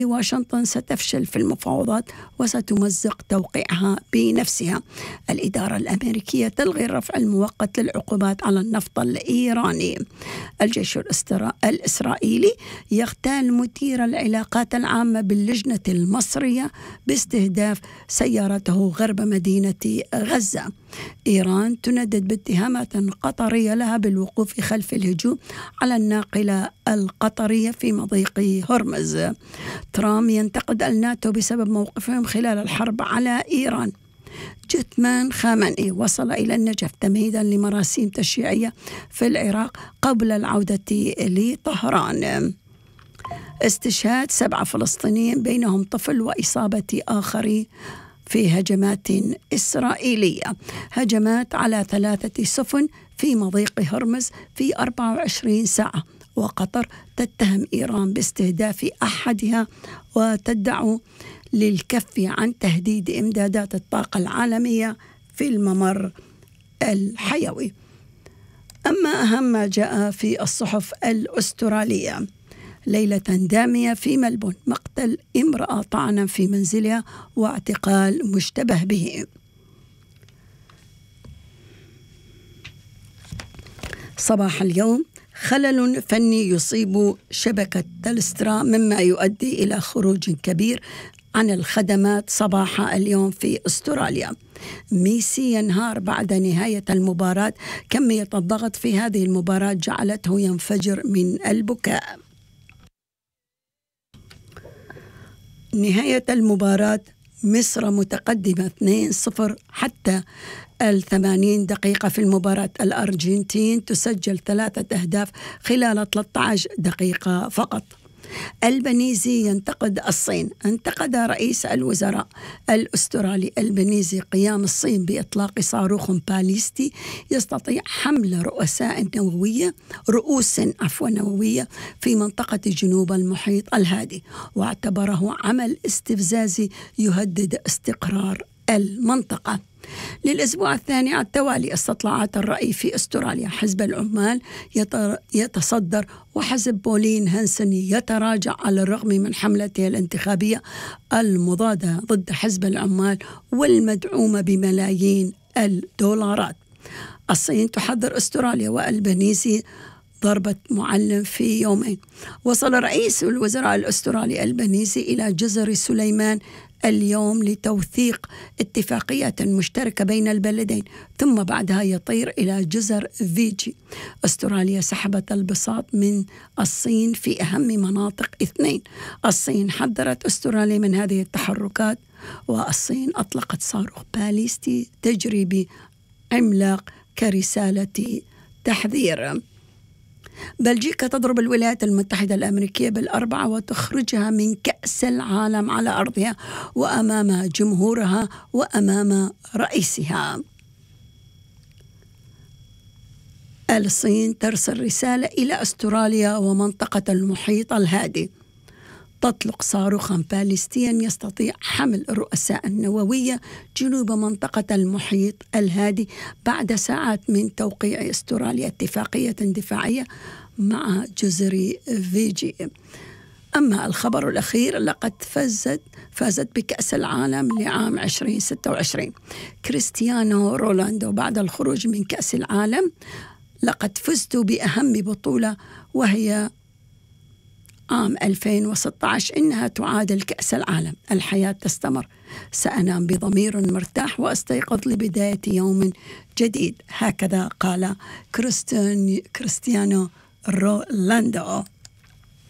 واشنطن ستفشل في المفاوضات وستمزق توقيعها بنفسها. الإدارة الأمريكية تلغي الرفع المؤقت للعقوبات على النفط الإيراني. الجيش الإسرائيلي يغتال مدير العلاقات العامة باللجنة المصرية باستهداف سيارته غرب مدينة غزة. إيران تندد باتهامات قطرية لها بالوقوف خلف الهجوم على الناقلة القطرية في مضيق هرمز. ترامب ينتقد الناتو بسبب موقفهم خلال الحرب على إيران. جثمان خامنئي وصل إلى النجف تمهيدا لمراسيم تشييعية في العراق قبل العودة لطهران. استشهاد 7 فلسطينيين بينهم طفل وإصابة آخرين في هجمات إسرائيلية. هجمات على 3 سفن في مضيق هرمز في 24 ساعة، وقطر تتهم إيران باستهداف أحدها وتدعو للكف عن تهديد إمدادات الطاقة العالمية في الممر الحيوي. أما أهم ما جاء في الصحف الأسترالية: ليلة دامية في ملبون، مقتل امرأة طعنا في منزلها واعتقال مشتبه به. صباح اليوم: خلل فني يصيب شبكة تلسترا مما يؤدي إلى خروج كبير عن الخدمات صباح اليوم في أستراليا. ميسي ينهار بعد نهاية المباراة، كمية الضغط في هذه المباراة جعلته ينفجر من البكاء. نهاية المباراة: مصر متقدمة 2-0 حتى 80 دقيقة في المباراة. الأرجنتين تسجل 3 أهداف خلال 13 دقيقة فقط. البنيزي ينتقد الصين. انتقد رئيس الوزراء الأسترالي البنيزي قيام الصين بإطلاق صاروخ باليستي يستطيع حمل رؤوس نووية في منطقة جنوب المحيط الهادي، واعتبره عمل استفزازي يهدد استقرار المنطقة. للأسبوع الثاني على التوالي استطلاعات الرأي في أستراليا: حزب العمال يتصدر، وحزب بولين هانسن يتراجع على الرغم من حملته الانتخابية المضادة ضد حزب العمال والمدعومة بملايين الدولارات. الصين تحذر أستراليا والبنيزي ضربة معلم في يومين. وصل رئيس الوزراء الأسترالي البنيزي إلى جزر سليمان اليوم لتوثيق اتفاقية مشتركة بين البلدين، ثم بعدها يطير إلى جزر فيجي. أستراليا سحبت البساط من الصين في أهم مناطق 2. الصين حذرت أستراليا من هذه التحركات، والصين أطلقت صاروخ باليستي تجري بعملاق كرسالة تحذير. بلجيكا تضرب الولايات المتحدة الأمريكية بالأربعة وتخرجها من كأس العالم على أرضها وأمام جمهورها وأمام رئيسها. الصين ترسل رسالة إلى أستراليا ومنطقة المحيط الهادي، تطلق صاروخا باليستيا يستطيع حمل الرؤساء النووية جنوب منطقة المحيط الهادي بعد ساعات من توقيع أستراليا اتفاقية دفاعية مع جزر فيجي. أما الخبر الأخير: لقد فازت بكأس العالم لعام 2026 كريستيانو رونالدو. بعد الخروج من كأس العالم لقد فزت بأهم بطولة وهي عام 2016، إنها تعادل كأس العالم. الحياة تستمر، سأنام بضمير مرتاح وأستيقظ لبداية يوم جديد. هكذا قال كريستيانو رونالدو.